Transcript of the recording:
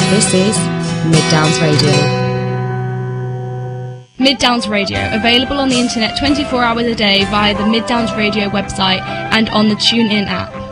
This is Mid Downs Radio. Mid Downs Radio, available on the internet 24 hours a day via the Mid Downs Radio website and on the TuneIn app.